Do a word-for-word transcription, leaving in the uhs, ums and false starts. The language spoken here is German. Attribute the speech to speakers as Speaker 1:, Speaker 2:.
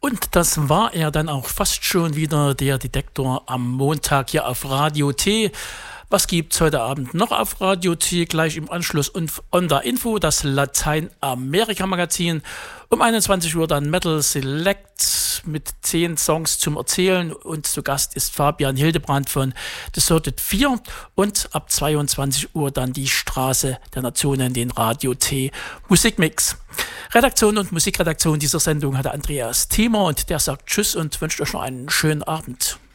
Speaker 1: Und das war er dann auch fast schon wieder, der Detektor am Montag hier auf Radio T. Was gibt's heute Abend noch auf Radio T? Gleich im Anschluss on der Info, das Lateinamerika-Magazin. Um einundzwanzig Uhr dann Metal Select mit zehn Songs zum Erzählen. Und zu Gast ist Fabian Hildebrand von Deserted vier. Und ab zweiundzwanzig Uhr dann die Straße der Nationen, den Radio T Musikmix. Redaktion und Musikredaktion dieser Sendung hatte Andreas Thiemer und der sagt Tschüss und wünscht euch noch einen schönen Abend.